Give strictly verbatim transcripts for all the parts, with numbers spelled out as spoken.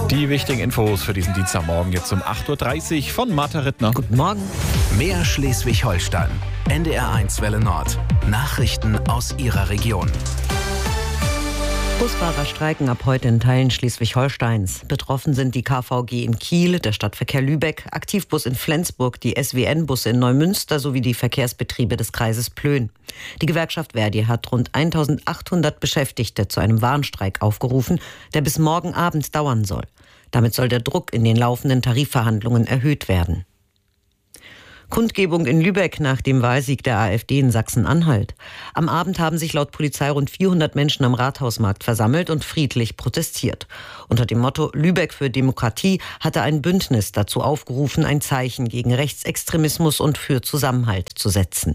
Die wichtigen Infos für diesen Dienstagmorgen jetzt um acht Uhr dreißig von Martha Rittner. Guten Morgen. Mehr Schleswig-Holstein. N D R eins Welle Nord. Nachrichten aus Ihrer Region. Busfahrer streiken ab heute in Teilen Schleswig-Holsteins. Betroffen sind die K V G in Kiel, der Stadtverkehr Lübeck, Aktivbus in Flensburg, die S W N-Busse in Neumünster sowie die Verkehrsbetriebe des Kreises Plön. Die Gewerkschaft Verdi hat rund eintausendachthundert Beschäftigte zu einem Warnstreik aufgerufen, der bis morgen Abend dauern soll. Damit soll der Druck in den laufenden Tarifverhandlungen erhöht werden. Kundgebung in Lübeck nach dem Wahlsieg der AfD in Sachsen-Anhalt. Am Abend haben sich laut Polizei rund vierhundert Menschen am Rathausmarkt versammelt und friedlich protestiert. Unter dem Motto Lübeck für Demokratie hatte ein Bündnis dazu aufgerufen, ein Zeichen gegen Rechtsextremismus und für Zusammenhalt zu setzen.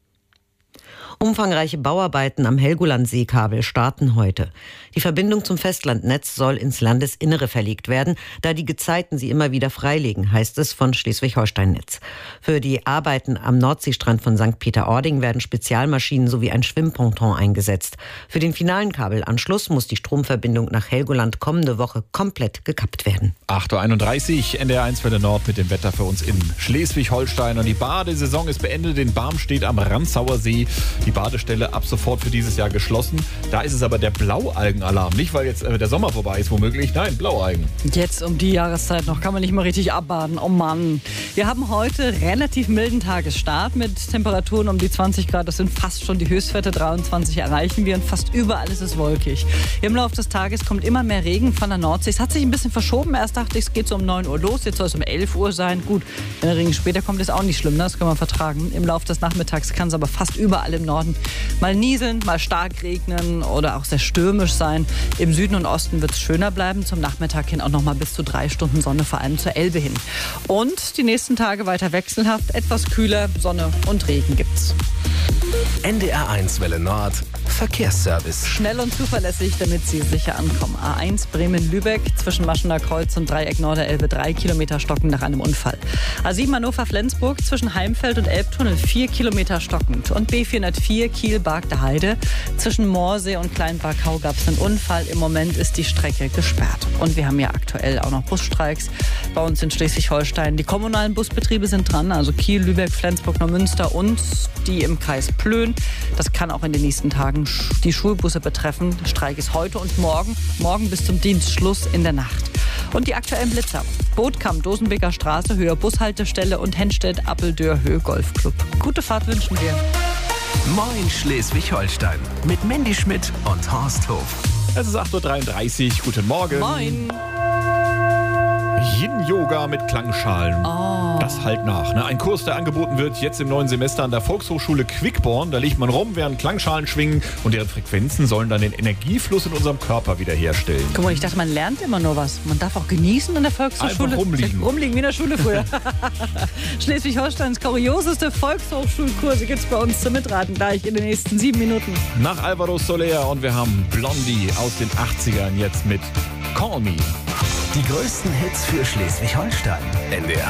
Umfangreiche Bauarbeiten am Helgoland-Seekabel starten heute. Die Verbindung zum Festlandnetz soll ins Landesinnere verlegt werden, da die Gezeiten sie immer wieder freilegen, heißt es von Schleswig-Holstein-Netz. Für die Arbeiten am Nordseestrand von Sankt Peter-Ording werden Spezialmaschinen sowie ein Schwimmponton eingesetzt. Für den finalen Kabelanschluss muss die Stromverbindung nach Helgoland kommende Woche komplett gekappt werden. acht Uhr einunddreißig, N D R eins Welle Nord mit dem Wetter für uns in Schleswig-Holstein. Und die Badesaison ist beendet, in Barm steht am Ranzauer See die Badestelle ab sofort für dieses Jahr geschlossen. Da ist es aber der Blaualgenalarm. Nicht, weil jetzt äh, der Sommer vorbei ist, womöglich. Nein, Blaualgen. Jetzt um die Jahreszeit noch kann man nicht mal richtig abbaden. Oh Mann. Wir haben heute relativ milden Tagesstart mit Temperaturen um die zwanzig Grad. Das sind fast schon die Höchstwerte. dreiundzwanzig erreichen wir und fast überall ist es wolkig. Im Laufe des Tages kommt immer mehr Regen von der Nordsee. Es hat sich ein bisschen verschoben. Erst dachte ich, es geht so um neun Uhr los. Jetzt soll es um elf Uhr sein. Gut, wenn der Regen später kommt, ist auch nicht schlimm. Das kann man vertragen. Im Laufe des Nachmittags kann es aber fast überall im Norden mal nieseln, mal stark regnen oder auch sehr stürmisch sein. Im Süden und Osten wird es schöner bleiben. Zum Nachmittag hin auch noch mal bis zu drei Stunden Sonne, vor allem zur Elbe hin. Und die nächsten Tage weiter wechselhaft, etwas kühler, Sonne und Regen gibt's. N D R eins Welle Nord. Verkehrsservice. Schnell und zuverlässig, damit Sie sicher ankommen. A eins Bremen-Lübeck zwischen Maschener Kreuz und Dreieck Norderelbe drei Kilometer stockend nach einem Unfall. A sieben Hannover-Flensburg zwischen Heimfeld und Elbtunnel vier Kilometer stockend. Und B vierhundertvier Kiel-Bargter Heide zwischen Moorsee und Kleinbarkau gab es einen Unfall. Im Moment ist die Strecke gesperrt. Und wir haben ja aktuell auch noch Busstreiks bei uns in Schleswig-Holstein. Die kommunalen Busbetriebe sind dran, also Kiel, Lübeck, Flensburg, Neumünster und die im Kreis Plön. Das kann auch in den nächsten Tagen die Schulbusse betreffen. Der Streik ist heute und morgen, morgen bis zum Dienstschluss in der Nacht. Und die aktuellen Blitzer. Bootkamp, Dosenbeker Straße, Höhe Bushaltestelle und Henstedt, Appeldörr, Höhe Golfclub. Gute Fahrt wünschen wir. Moin Schleswig-Holstein mit Mandy Schmidt und Horst Hof. Es ist acht Uhr dreiunddreißig. Guten Morgen. Moin. Yin-Yoga mit Klangschalen. Oh. Das halt nach. Ne? Ein Kurs, der angeboten wird jetzt im neuen Semester an der Volkshochschule Quickborn. Da liegt man rum, während Klangschalen schwingen und deren Frequenzen sollen dann den Energiefluss in unserem Körper wiederherstellen. Guck mal, ich dachte, man lernt immer nur was. Man darf auch genießen in der Volkshochschule. Einfach rumliegen. Rumliegen wie in der Schule früher. Schleswig-Holsteins kurioseste Volkshochschulkurse gibt es bei uns zum Mitraten gleich in den nächsten sieben Minuten. Nach Alvaro Soler und wir haben Blondie aus den achtzigern jetzt mit Call Me. Die größten Hits für Schleswig-Holstein. N D R